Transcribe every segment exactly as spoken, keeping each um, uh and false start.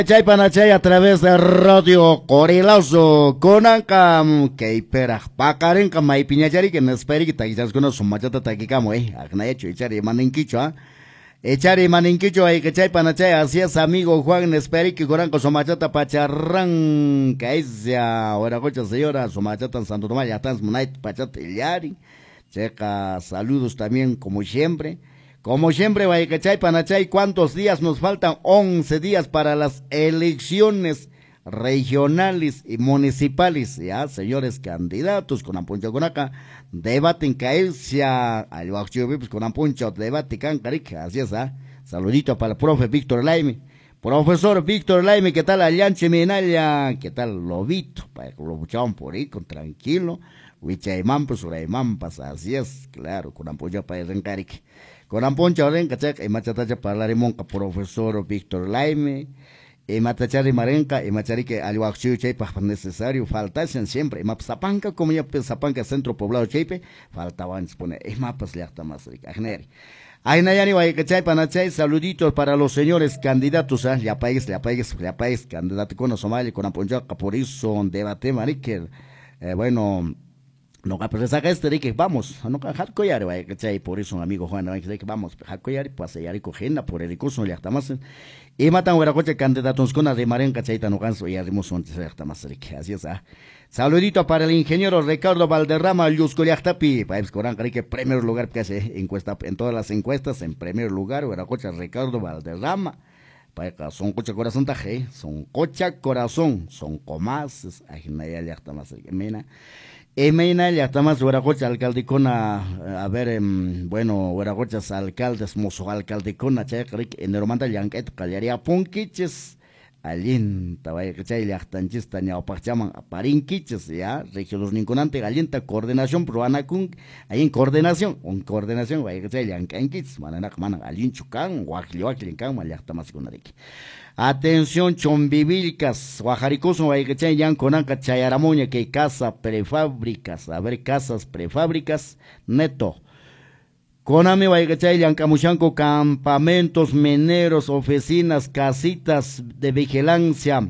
Chay panachay a través de Radio Corilazo Conanca que ipera pacarenca mai piñachari que nos esperi que taquizas con su machata taquicamo eh agna hecho echari maninquicho ah echari maninquicho ahí que chay panachay así es amigo Juan esperi que coran con su machata pacharran que es ya ahora cocha señora su machata en Santo Tomás ya están monait pachata yari checa saludos también como siempre. Como siempre, Guayacachay, Panachay, ¿cuántos días nos faltan? once días para las elecciones regionales y municipales. Ya, señores candidatos, con Ampuncho Conaca, debaten caerse al Guachubipis con Ampuncho, debate Cancaric, así es, ¿ah? Saludito para el profe Víctor Laime. Profesor Víctor Laime, ¿qué tal Alianche Minaya? ¿Qué tal Lobito? Para que lo buchaban por ahí, con tranquilo. Huichaimampas, Uraimampas, así es, claro, con Ampuncho para el Rencaric. Con Amponcha Orenca, y Machatacha para la monca profesor Víctor Laime, y Matachari Marenca, y Macharique Aliwaxiu Chepe, necesario, faltasen siempre, y Mapsapanca, como ya Zapanca, centro poblado Chepe, faltaban, pone, y mapas le hasta más rica, Agneri. Ay, Nayani, Guayacachay, Panachay, saluditos para los señores candidatos, ¿ah? Ya país, ya país, ya país, candidato con Somalia, con Amponcha, por eso, debate, marique, eh, bueno. No, pero saca este de que vamos, no cajar collar, vaya, que por eso un amigo Juan, que vamos, cajar collar, pues allá y cogerla por el curso, ya está más. Y matan a coche candidatos con la de Maren, cachai, no canso, y arrimos un ya está más rica, así es, ah. Saludito para el ingeniero Ricardo Valderrama, Yusco Yachtapi, para Escorán, que primer lugar que hace encuesta, en todas las encuestas, en primer lugar, era coche Ricardo Valderrama. Para son coche corazón taje, son coche corazón, son comas, ay, ya está más rica, mena. Emena ya está más Huaracocha alcaldicona a ver em, bueno Huaracochas alcaldes mozo alcaldicona chayric en Romanta Yanket Callaria Punkiches Alinta vaya que chay yachtanchista ñawpachama parinquiches ya regionos ninconante alienta coordinación proana kun ahí en coordinación un coordinación vaya que chay yankanquits manana mana alin chucan guajli guajli kan malachta más kunarik. Atención, chombivilcas, guajaricoso, guayacachay, yan conanca, chayaramoña, que casa prefábricas, a ver, casas prefábricas, neto. Coname, guayacachay, yan camuchanco, campamentos, mineros, oficinas, casitas de vigilancia,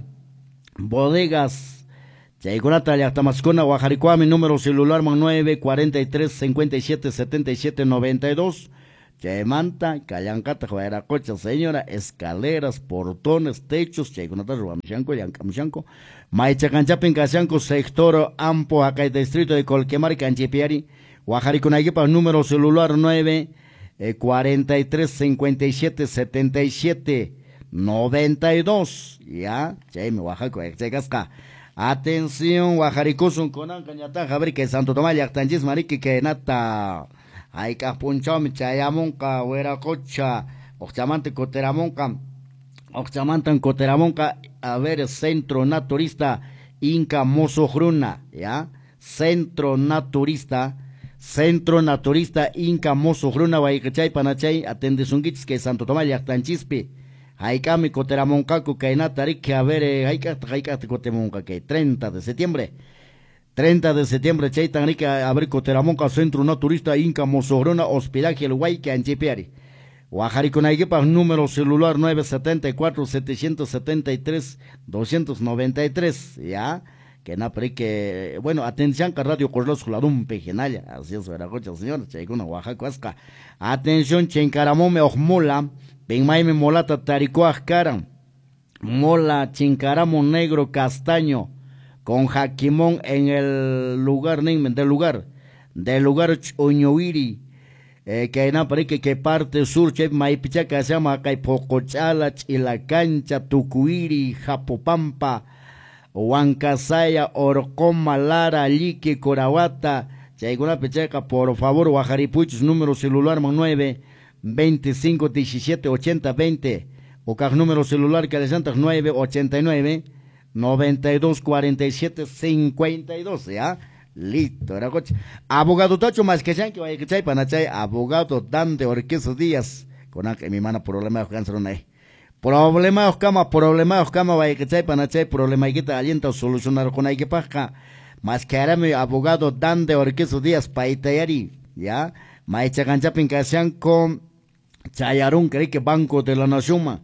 bodegas. Chayconata, yactamascona, guajaricuame, número celular, man nueve, cuarenta y tres, cincuenta y siete, setenta y siete, noventa y dos. Chaymanta, Callancata, Juaracocha, señora, escaleras, portones, techos, Chayconata, Ruamchanco, Yancamchanco, Maichacanchapin, Cachanco, sector Ampo, acá el distrito de Colquemar, Canchipiari, Guajariconaguipa, número celular nueve, cuarenta y tres, cincuenta y siete, setenta y siete, noventa y dos, ya, Chayme, Oaxaca, Chaycasca. Atención, Guajaricosun, Conan, Cañata, Javier, que Santo Tomás, Yactanchis, Marique, que Nata. Ay, capuncham, chayamonca, hueracocha, ochamante, coteramonca, ochamante, coteramonca, a ver, centro naturista, Inca Mozojruna, ¿ya? Centro naturista, centro naturista, Inca Mozojruna, Guayacachay, Panachay, atendezunguitis, que Santo Tomás, Yactanchispi, Haikami, coteramonca, cucainatari, que a ver, haikata, haikata, cotemonca, que treinta de septiembre. treinta de septiembre, Chaitan Rica, Abrico Teramonca, Centro Naturista, Inca, Mozorona, Hospedaje, El Huayque, Anchipiari. Guajariconaiquepa, número celular nueve siete cuatro, siete siete tres, dos nueve tres, ¿ya? Que na que, bueno, atención, que Radio Corlos, Juladum, Pejenaya, así es, Veracocha, señor, Chaicuna, Oaxaca, Asca. Atención, Chencaramome, Ojmola, Benmaime, Molata, Taricoajcaran, Mola, Chincaramo, Negro, Castaño, con Jaquimón en el lugar, del lugar, del lugar Oñoiri, eh, que hay una que, que parte sur, che, Maipicha, que se llama Caipocochala, Chilacancha, Tucuiri, Japopampa, Huancasaya, Orcoma, Lara, Lique, Corahuata, Chaiguna Pechaca, por favor, Guajaripuchos, número celular, nueve, veinticinco, diecisiete, ochenta, veinte, o cada número celular que les nueve, ochenta y nueve, noventa y dos, cuarenta y siete, cincuenta y dos, ¿ya? Listo, era coche. Abogado Tacho más que chay, que vaya que chay, panachay, abogado Dante Orqueso Díaz, con que mi mano problema de cáncer ahí. Problema de cama, problema de cama, vaya que chay, panachay, problema y que te alienta solucionar con ahí que paja. Más que ahora mi abogado Dante Orqueso Díaz, paitayari, ¿ya? Maicha cancha pincasean con Chayarún, cree que Banco de la Nación,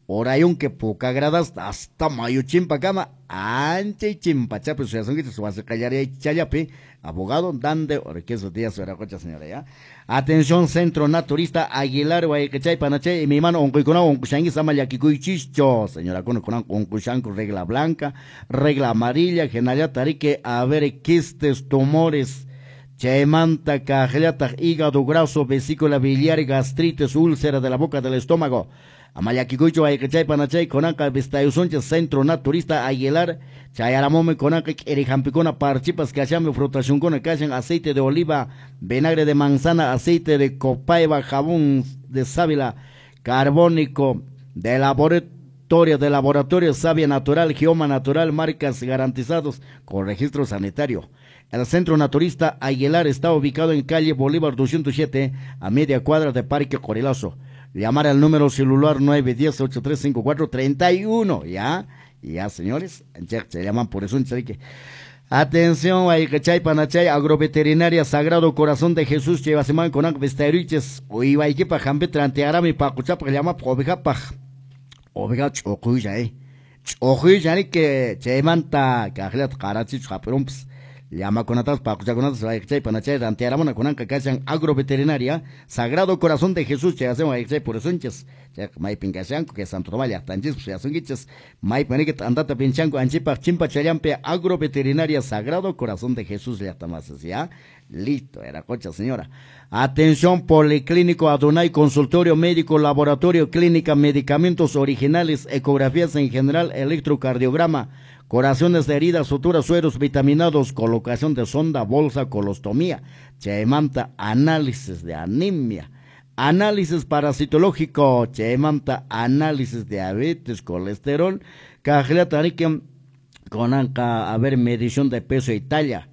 Orayon que poca gradas hasta mayo chimpa cama, anche chimpa chape, asociación que se va a callar y chayape, abogado, dande, orqueso días, su cocha señora, ya. Atención, Centro Naturista Aguilar, Guayquechay, Panachay, y mi mano, Oncuicona, Oncuchangi, Samayakikuy, Chicho, señora Cono, con Oncuchanco, regla blanca, regla amarilla, Genaya Tarique, a ver, quistes, tumores, chaemanta, cajeliata, hígado graso, vesícula biliar, gastritis, úlcera de la boca del estómago. Amayakikucho, Ayachay, Panachay, Conanca, Vistayusunche, Centro Naturista Aguilar, Chayaramome, Conanca, Erijampicona, Parchipas, Cachame, Frutación, Cachan, aceite de oliva, vinagre de manzana, aceite de copaiba, jabón de sábila, carbónico, de laboratorio, de laboratorio, savia natural, geoma natural, marcas garantizados con registro sanitario. El Centro Naturista Aguilar está ubicado en calle Bolívar doscientos siete, a media cuadra de Parque Corilazo. Llamar al número celular nueve uno cero, ocho tres cinco cuatro, tres uno, ¿ya? Ya, señores, se llaman por eso, que atención, Ayachay, Panachay, Agroveterinaria Sagrado Corazón de Jesús, Chevasemán, Conan, Vestariches, Uibaiquipa, Jambe, Trantearami, Pacuchapa, llama Ovejapaj, Oveja, Chocuya, eh, Chocuya, que Chemanta, Cajlet, Karachi, Chaperumps. Llama con atas para escuchar con atas Ayachay, Panachay, Rantearamona, con Anca, Cachan, Agroveterinaria, Sagrado Corazón de Jesús, che hacemos Ayachay por esunches, che Mai Pincachanco, que Santo Tomaya, Tanchis, pues ya son guiches, Mai Paniquet, Andata Pinchanco, Anchipa, Chimpa Chayampe, Agroveterinaria, Sagrado Corazón de Jesús, ya está más, ¿ya? Listo, era cocha, señora. Atención, Policlínico Adonai, consultorio médico, laboratorio, clínica, medicamentos originales, ecografías en general, electrocardiograma, corazones de heridas, suturas, sueros, vitaminados, colocación de sonda, bolsa, colostomía, chaemanta, análisis de anemia, análisis parasitológico, chaemanta, análisis de diabetes, colesterol, cajlatarique, con anca, a ver, medición de peso y talla,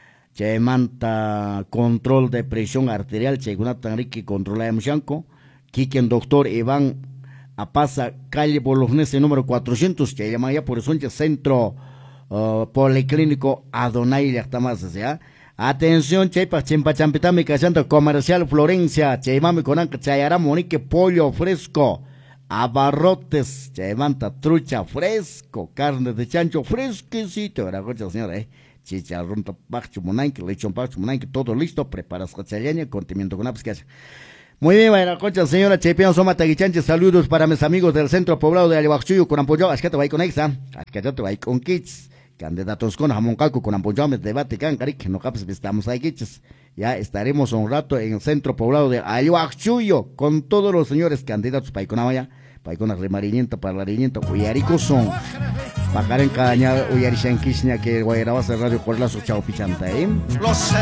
chaemanta, control de presión arterial, chaegunatarique, controla de mchanco, quiquen doctor Iván a pasa calle Bolognese número cuatrocientos, que llama ya por eso Centro uh, Policlínico Adonai, ya está más, ¿ya? Atención, Chepa, Chimpachampitami, Cachanta Comercial Florencia, Cheimami Conanca, Chayara Monique, pollo fresco, abarrotes, Chaimanta, trucha fresco, carne de chancho fresquecito, era cocha señora, eh. Chicharrón, pacho, monanque, lechón, pacho, monanque, todo listo, preparas cachayaña, contimiento con apes, muy bien, buena concha, señora Chepiano Soma Taguichanche, saludos para mis amigos del centro poblado de Ayahuachuyo, con Ampoyo, Ascata Bay con Exa, Ascata Bay con Kids, candidatos con Jamoncalco, con Ampoyo, me debate can, caric, no capes, estamos ahí, Kids. Ya estaremos un rato en el centro poblado de Ayahuachuyo, con todos los señores candidatos para Iconamaya, para Icona Remariniento, para la Riniento, Uyarico son, para Karen Caña, Uyarishan Kishnia, que Guayrabas de Radio Corlazo, Chao Pichanta, ¿eh?